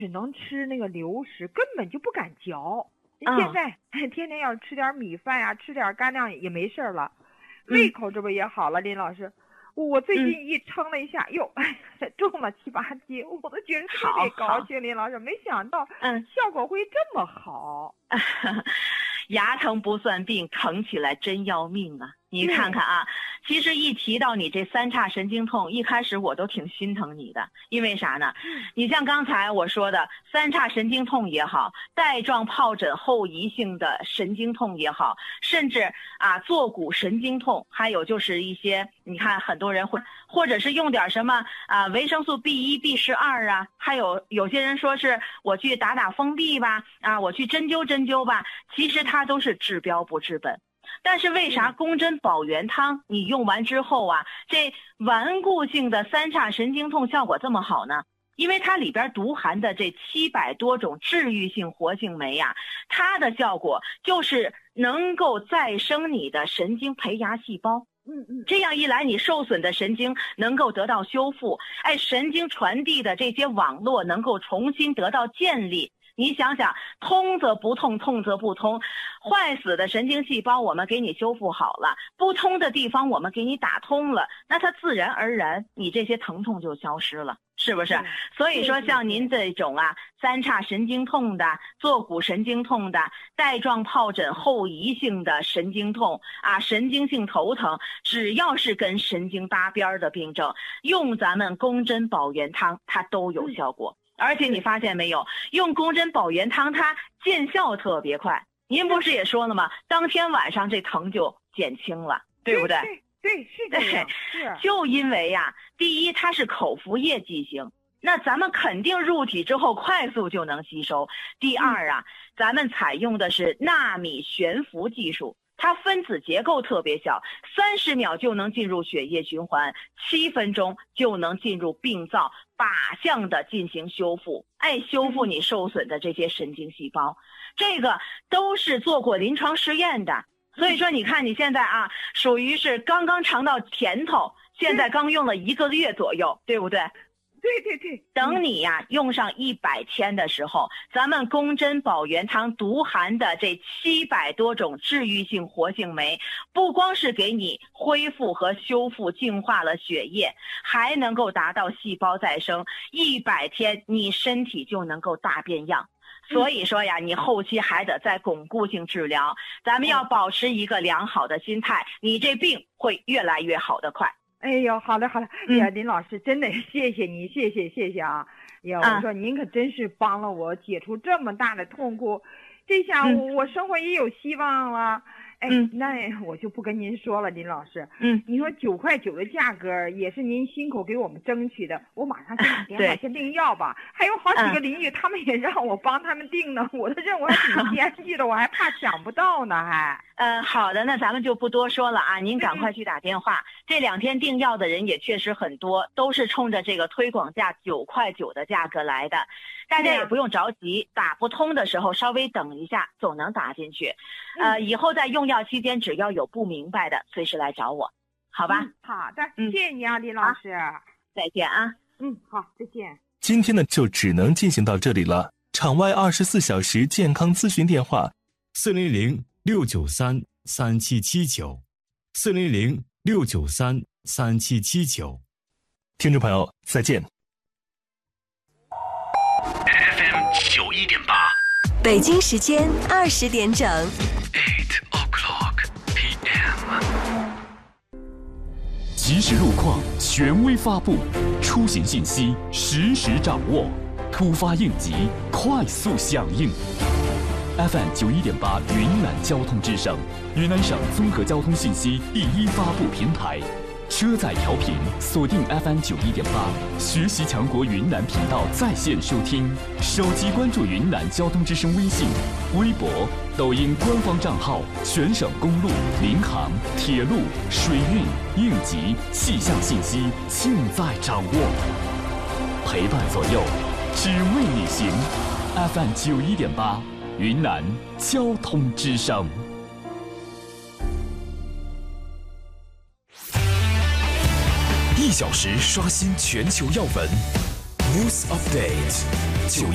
只能吃那个流食，根本就不敢嚼。现在天天要吃点米饭呀，吃点干粮也没事了，胃口这不也好了，林老师。我最近一称了一下，重了7、8斤，我都觉得特别高兴。林老师，没想到效果会这么好。 牙疼不算病，疼起来真要命啊！你看看啊，其实一提到你这三叉神经痛，一开始我都挺心疼你的，因为啥呢？你像刚才我说的三叉神经痛也好，带状疱疹后遗性的神经痛也好，甚至坐骨神经痛，还有就是一些你看很多人会或者是用点什么维生素 B1、B12啊，还有些人说是我去打封闭吧，我去针灸吧，其实它都是治标不治本。但是为啥宫针保元汤你用完之后这顽固性的三叉神经痛效果这么好呢？因为它里边独含的这700多种治愈性活性酶它的效果就是能够再生你的神经胚芽细胞。这样一来，你受损的神经能够得到修复，神经传递的这些网络能够重新得到建立。你想想，通则不痛，痛则不通，坏死的神经细胞我们给你修复好了，不通的地方我们给你打通了，那它自然而然你这些疼痛就消失了，是不是？所以说像您这种三叉神经痛的、坐骨神经痛的、带状疱疹后遗性的神经痛神经性头疼，只要是跟神经搭边的病症，用咱们宫针保元汤它都有效果。而且你发现没有，用宫针保元汤它见效特别快。您不是也说了吗？当天晚上这疼就减轻了，对不对？ 对，是这样。 就因为第一它是口服液剂型，那咱们肯定入体之后快速就能吸收。第二咱们采用的是纳米悬浮技术，它分子结构特别小，30秒就能进入血液循环，7分钟就能进入病灶，靶向的进行修复，修复你受损的这些神经细胞，这个都是做过临床实验的。所以说你看你现在属于是刚刚尝到甜头，现在刚用了1个月左右，对不对？ 对。 等你用上100天的时候，咱们宫针保元汤独含的这700多种治愈性活性酶，不光是给你恢复和修复净化了血液，还能够达到细胞再生，100天你身体就能够大变样。所以说你后期还得再巩固性治疗，咱们要保持一个良好的心态，你这病会越来越好的快。 好的。林老师，真的谢谢你，谢谢啊！我说您可真是帮了我解除这么大的痛苦，这下我生活也有希望了。那我就不跟您说了，林老师。你说9块9的价格也是您辛苦给我们争取的，我马上先打电话先订药吧。还有好几个邻居，他们也让我帮他们订呢。我的任务还挺艰巨的，我还怕抢不到呢，还。 好的，那咱们就不多说了您赶快去打电话。这2天订药的人也确实很多，都是冲着这个推广价9块9的价格来的。大家也不用着急，打不通的时候稍微等一下，总能打进去。以后在用药期间，只要有不明白的，随时来找我，好吧？ 好的，谢谢你林老师。 再见好，再见。 今天呢，就只能进行到这里了。场外24小时健康咨询电话 ：400-693-3779，400-693-3779。 听众朋友，再见。 FM 91.8， 北京时间20点整。 8 o'clock p.m. 及时路况，权威发布，出行信息实时掌握，突发应急快速响应。FM 91.8云南交通之声，云南省综合交通信息第一发布平台。车载调频锁定 FM 91.8，学习强国云南频道在线收听，手机关注云南交通之声微信、微博、抖音官方账号，全省公路、民航、铁路、水运、应急、气象信息尽在掌握，陪伴左右，只为你行。FM 91.8，云南交通之声。 1小时刷新全球要闻 ，News Update。